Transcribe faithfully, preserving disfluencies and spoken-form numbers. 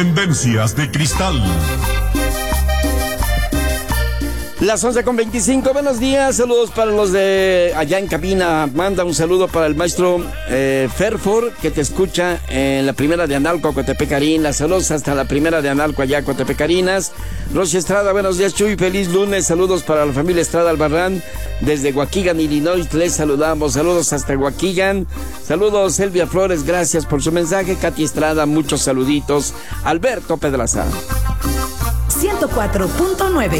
Tendencias de Cristal. Las once con veinticinco, buenos días, saludos para los de allá en cabina. Manda un saludo para el maestro eh, Ferfor, que te escucha en la primera de Analco, Cotepecarinas. Saludos hasta la primera de Analco, allá, Cotepecarinas. Rosy Estrada, buenos días, Chuy, feliz lunes. Saludos para la familia Estrada Albarrán, desde Waukegan, Illinois, les saludamos. Saludos hasta Waukegan. Saludos, Elvia Flores, gracias por su mensaje. Katy Estrada, muchos saluditos. Alberto Pedraza. ciento cuatro punto nueve.